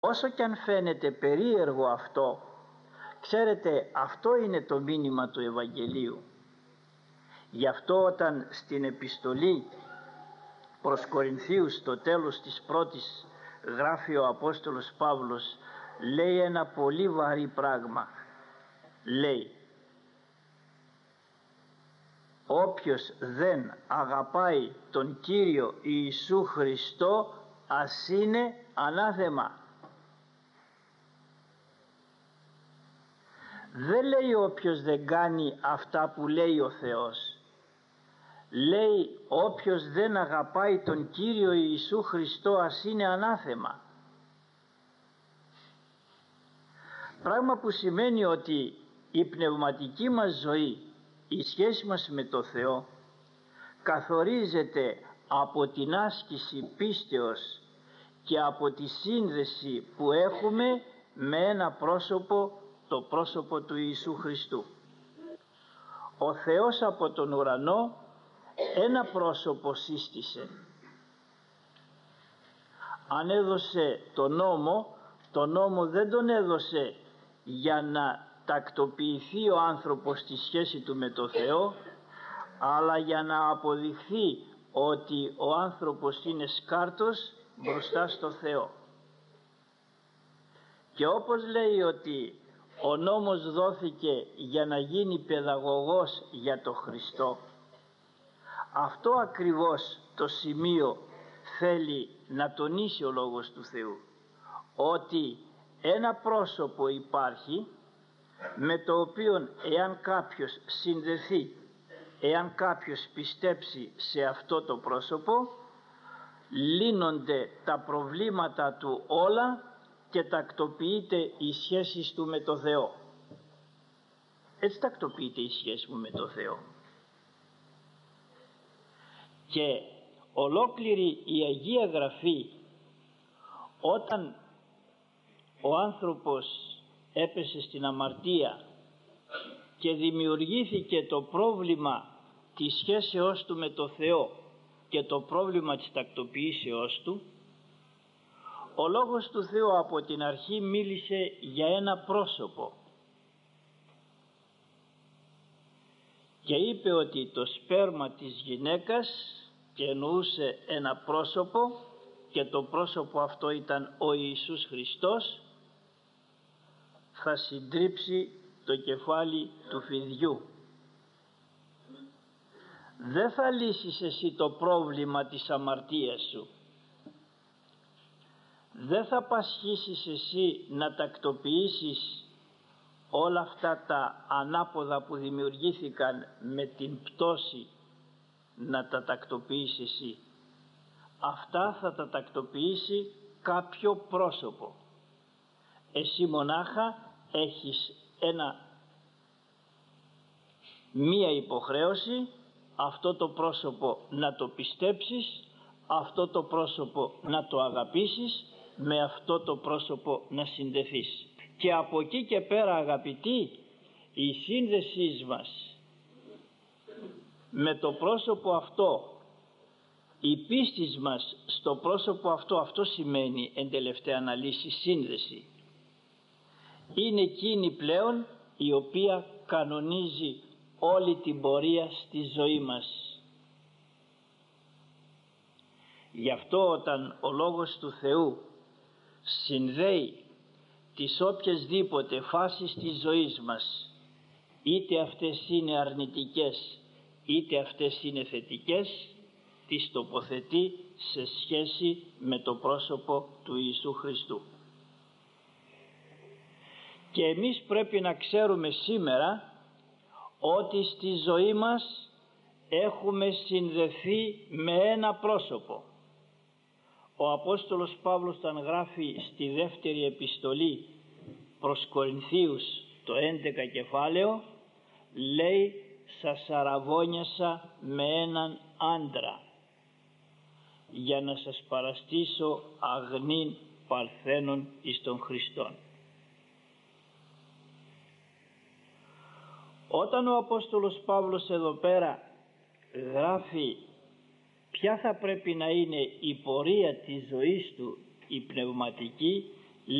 Όσο κι αν φαίνεται περίεργο αυτό, ξέρετε, αυτό είναι το μήνυμα του Ευαγγελίου. Γι' αυτό όταν στην επιστολή προς Κορινθίους στο τέλος της πρώτης γράφει ο Απόστολος Παύλος, λέει ένα πολύ βαρύ πράγμα. Λέει: όποιος δεν αγαπάει τον Κύριο Ιησού Χριστό, ας είναι ανάθεμα. Δεν λέει όποιος δεν κάνει αυτά που λέει ο Θεός. Λέει όποιος δεν αγαπάει τον Κύριο Ιησού Χριστό, ας είναι ανάθεμα. Πράγμα που σημαίνει ότι η πνευματική μας ζωή, η σχέση μας με το Θεό, καθορίζεται από την άσκηση πίστεως και από τη σύνδεση που έχουμε με ένα πρόσωπο, το πρόσωπο του Ιησού Χριστού. Ο Θεός από τον ουρανό ένα πρόσωπο σύστησε. Αν έδωσε τον νόμο δεν τον έδωσε για να τακτοποιηθεί ο άνθρωπος στη σχέση του με το Θεό, αλλά για να αποδειχθεί ότι ο άνθρωπος είναι σκάρτος μπροστά στο Θεό. Και όπως λέει ότι ο νόμος δόθηκε για να γίνει παιδαγωγός για το Χριστό, αυτό ακριβώς το σημείο θέλει να τονίσει ο Λόγος του Θεού, ότι ένα πρόσωπο υπάρχει με το οποίο εάν κάποιος συνδεθεί, εάν κάποιος πιστέψει σε αυτό το πρόσωπο, λύνονται τα προβλήματα του όλα και τακτοποιείται η σχέση του με το Θεό. Έτσι τακτοποιείται η σχέση μου με το Θεό. Και ολόκληρη η Αγία Γραφή, όταν ο άνθρωπος έπεσε στην αμαρτία και δημιουργήθηκε το πρόβλημα της σχέσεώς του με το Θεό και το πρόβλημα της τακτοποιήσεώς του, ο Λόγος του Θεού από την αρχή μίλησε για ένα πρόσωπο και είπε ότι το σπέρμα της γυναίκας, και εννοούσε ένα πρόσωπο, και το πρόσωπο αυτό ήταν ο Ιησούς Χριστός, θα συντρίψει το κεφάλι του φιδιού. Δεν θα λύσεις εσύ το πρόβλημα της αμαρτίας σου. Δεν θα πασχίσεις εσύ να τακτοποιήσεις όλα αυτά τα ανάποδα που δημιουργήθηκαν με την πτώση, να τα τακτοποιήσεις εσύ. Αυτά θα τα τακτοποιήσει κάποιο πρόσωπο. Εσύ μονάχα έχεις μία υποχρέωση, αυτό το πρόσωπο να το πιστέψεις, αυτό το πρόσωπο να το αγαπήσεις, με αυτό το πρόσωπο να συνδεθείς. Και από εκεί και πέρα, αγαπητοί, η σύνδεσή μας με το πρόσωπο αυτό, η πίστη μας στο πρόσωπο αυτό, αυτό σημαίνει εν τελευταία αναλύση σύνδεση. Είναι εκείνη πλέον η οποία κανονίζει όλη την πορεία στη ζωή μας. Γι' αυτό όταν ο Λόγος του Θεού συνδέει τις οποιασδήποτε φάσεις της ζωής μας, είτε αυτές είναι αρνητικές είτε αυτές είναι θετικές, τις τοποθετεί σε σχέση με το πρόσωπο του Ιησού Χριστού. Και εμείς πρέπει να ξέρουμε σήμερα ότι στη ζωή μας έχουμε συνδεθεί με ένα πρόσωπο. Ο Απόστολος Παύλος, όταν γράφει στη δεύτερη επιστολή προς Κορινθίους το 11 κεφάλαιο, λέει «Σας αραβώνιασα με έναν άντρα για να σας παραστήσω αγνήν παρθένων εις τον Χριστόν». Όταν ο Απόστολος Παύλος εδώ πέρα γράφει ποια θα πρέπει να είναι η πορεία της ζωής του, η πνευματική,